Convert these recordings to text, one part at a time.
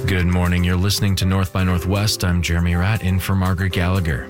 Good morning. You're listening to North by Northwest. I'm Jeremy Ratt, in for Margaret Gallagher.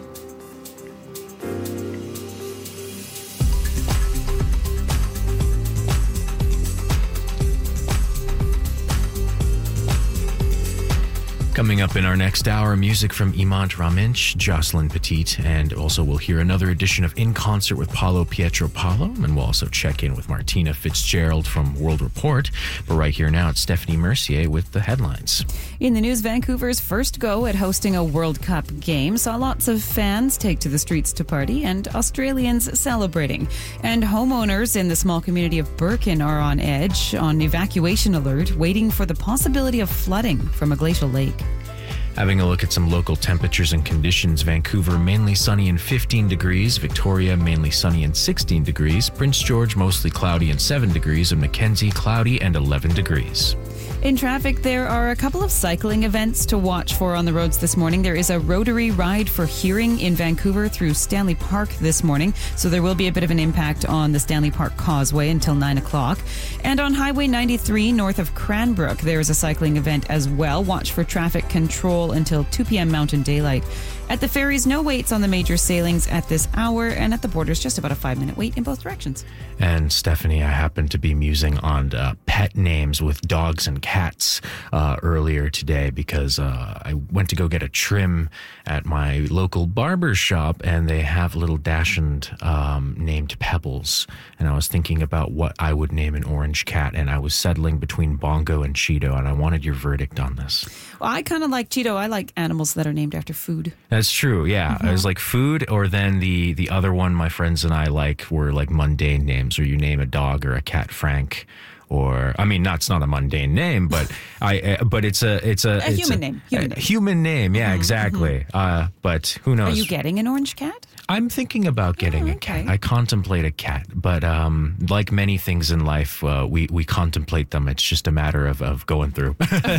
Coming up in our next hour, music from Imant Raminch, Jocelyn Petit, and also we'll hear another edition of In Concert with Paulo Pietro Paulo, and we'll also check in with Martina Fitzgerald from World Report. But right here now, it's Stephanie Mercier with the headlines. In the news, Vancouver's first go at hosting a World Cup game saw lots of fans take to the streets to party and Australians celebrating. And homeowners in the small community of Birkin are on edge, on evacuation alert, waiting for the possibility of flooding from a glacial lake. Having a look at some local temperatures and conditions. Vancouver, mainly sunny and 15 degrees. Victoria, mainly sunny and 16 degrees. Prince George, mostly cloudy and 7 degrees. And Mackenzie, cloudy and 11 degrees. In traffic, there are a couple of cycling events to watch for on the roads this morning. There is a Rotary Ride for Hearing in Vancouver through Stanley Park this morning, so there will be a bit of an impact on the Stanley Park Causeway until 9 o'clock. And on Highway 93 north of Cranbrook, there is a cycling event as well. Watch for traffic control until 2 p.m. Mountain Daylight. At the ferries, no waits on the major sailings at this hour, and at the borders, just about a 5-minute wait in both directions. And Stephanie, I happened to be musing on pet names with dogs and cats earlier today because I went to go get a trim at my local barber shop, and they have little Dachshund named Pebbles. And I was thinking about what I would name an orange cat, and I was settling between Bongo and Cheeto, and I wanted your verdict on this. Well, I kind of like Cheeto. I like animals that are named after food. That's true, yeah. It was like food, or then the other one my friends and I like were like mundane names, or you name a dog or a cat Frank, or I mean, that's not a mundane name, but it's a human name. Human name, yeah, exactly. But who knows? Are you getting an orange cat? I'm thinking about getting a cat. I contemplate a cat, but like many things in life, we contemplate them. It's just a matter of going through.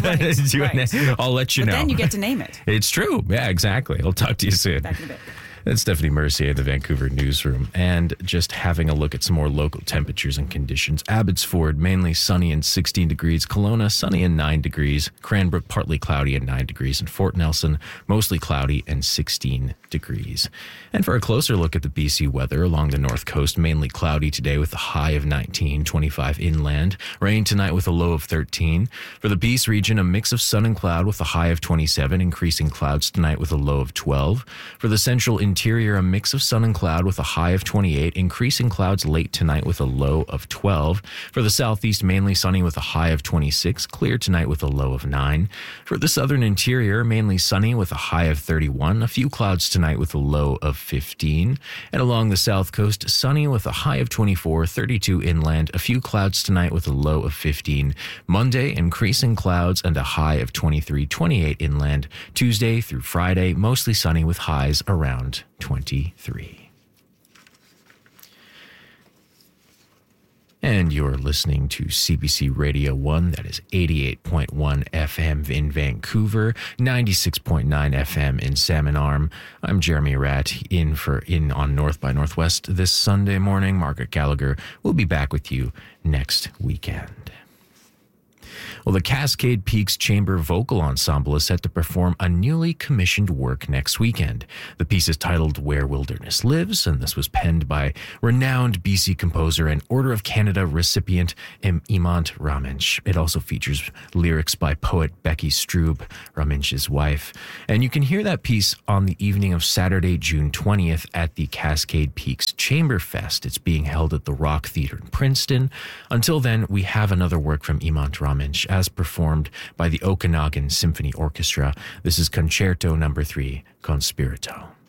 Right. I'll let you know. But then you get to name it. It's true. Yeah, exactly. I'll talk to you soon. Back in a bit. That's Stephanie Mercier, the Vancouver newsroom. And just having a look at some more local temperatures and conditions. Abbotsford, mainly sunny and 16 degrees. Kelowna, sunny and 9 degrees. Cranbrook, partly cloudy and 9 degrees. And Fort Nelson, mostly cloudy and 16 degrees. And for a closer look at the BC weather, along the north coast, mainly cloudy today with a high of 19, 25 inland. Rain tonight with a low of 13. For the Peace region, a mix of sun and cloud with a high of 27, increasing clouds tonight with a low of 12. For the central interior, a mix of sun and cloud with a high of 28, increasing clouds late tonight with a low of 12. For the southeast, mainly sunny with a high of 26, clear tonight with a low of 9. For the southern interior, mainly sunny with a high of 31, a few clouds tonight with a low of 15. And along the south coast, sunny with a high of 24, 32 inland, a few clouds tonight with a low of 15. Monday, increasing clouds and a high of 23, 28 inland. Tuesday through Friday, mostly sunny with highs around 23. And you're listening to CBC Radio 1, that is 88.1 FM in Vancouver, 96.9 FM in Salmon Arm. I'm Jeremy Ratt, in on North by Northwest this Sunday morning. Margaret Gallagher will be back with you next weekend. Well, the Cascade Peaks Chamber Vocal Ensemble is set to perform a newly commissioned work next weekend. The piece is titled Where Wilderness Lives, and this was penned by renowned BC composer and Order of Canada recipient Imant Raminch. It also features lyrics by poet Becky Strube, Raminch's wife. And you can hear that piece on the evening of Saturday, June 20th at the Cascade Peaks Chamber Fest. It's being held at the Rock Theatre in Princeton. Until then, we have another work from Imant Raminch, as performed by the Okanagan Symphony Orchestra. This is Concerto No. 3, Con Spirito.